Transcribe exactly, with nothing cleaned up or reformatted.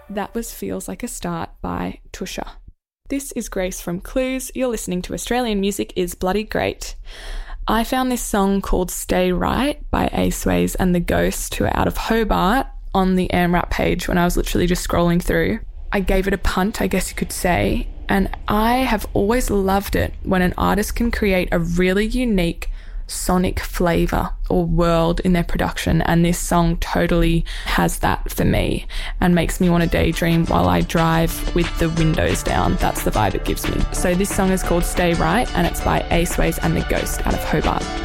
That was Feels Like a Start by Tusha. This is Grace from Clues. You're listening to Australian Music is Bloody Great. I found this song called Stay Right by Aceways and The Ghost, who are out of Hobart, on the AMRAP page when I was literally just scrolling through. I gave it a punt, I guess you could say, and I have always loved it when an artist can create a really unique sonic flavour or world in their production, and this song totally has that for me and makes me want to daydream while I drive with the windows down. That's the vibe it gives me. So this song is called Stay Right and it's by Aceways and The Ghost out of Hobart.